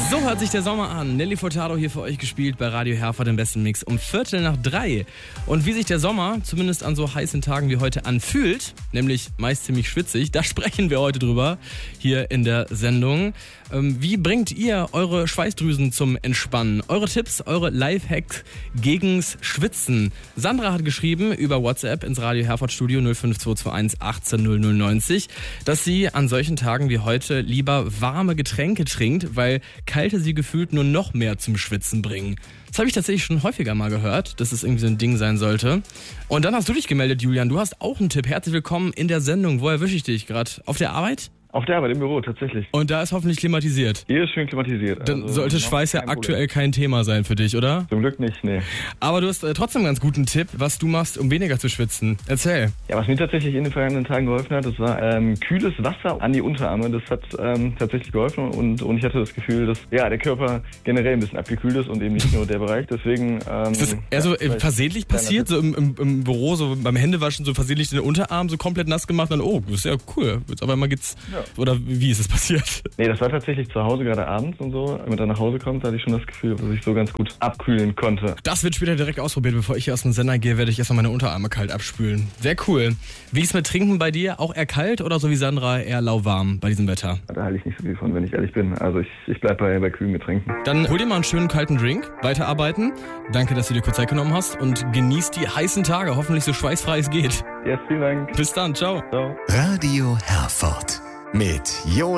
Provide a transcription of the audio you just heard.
So hört sich der Sommer an. Nelly Furtado hier für euch gespielt bei Radio Herford im besten Mix um 2:45. Und wie sich der Sommer, zumindest an so heißen Tagen wie heute, anfühlt, nämlich meist ziemlich schwitzig, da sprechen wir heute drüber hier in der Sendung. Wie bringt ihr eure Schweißdrüsen zum Entspannen? Eure Tipps, eure Lifehacks gegens Schwitzen. Sandra hat geschrieben über WhatsApp ins Radio Herford Studio 05221 18 0090, dass sie an solchen Tagen wie heute lieber warme Getränke trinkt, weil kalte sie gefühlt nur noch mehr zum Schwitzen bringen. Das habe ich tatsächlich schon häufiger mal gehört, dass es irgendwie so ein Ding sein sollte. Und dann hast du dich gemeldet, Julian. Du hast auch einen Tipp. Herzlich willkommen in der Sendung. Wo erwische ich dich gerade? Auf der Arbeit? Auf der Arbeit, im Büro, tatsächlich. Und da ist hoffentlich klimatisiert. Hier ist schön klimatisiert. Dann sollte Schweiß ja aktuell kein Thema sein für dich, oder? Zum Glück nicht, nee. Aber du hast trotzdem einen ganz guten Tipp, was du machst, um weniger zu schwitzen. Erzähl. Ja, was mir tatsächlich in den vergangenen Tagen geholfen hat, das war kühles Wasser an die Unterarme. Das hat tatsächlich geholfen und ich hatte das Gefühl, dass der Körper generell ein bisschen abgekühlt ist und eben nicht nur der Bereich. Deswegen... ist das eher so versehentlich passiert, so im Büro, so beim Händewaschen, so versehentlich den Unterarm so komplett nass gemacht und oh, das ist ja cool. Jetzt aber mal geht's... Ja. Oder wie ist es passiert? Nee, das war tatsächlich zu Hause, gerade abends und so. Wenn man dann nach Hause kommt, hatte ich schon das Gefühl, dass ich so ganz gut abkühlen konnte. Das wird später direkt ausprobiert. Bevor ich hier aus dem Sender gehe, werde ich erstmal meine Unterarme kalt abspülen. Sehr cool. Wie ist mit Trinken bei dir? Auch eher kalt oder so wie Sandra eher lauwarm bei diesem Wetter? Da halte ich nicht so viel von, wenn ich ehrlich bin. Also ich bleibe bei kühlen Getränken. Dann hol dir mal einen schönen kalten Drink, weiterarbeiten. Danke, dass du dir kurz Zeit genommen hast und genieß die heißen Tage. Hoffentlich so schweißfrei es geht. Ja, vielen Dank. Bis dann, ciao. Ciao. Radio Herford mit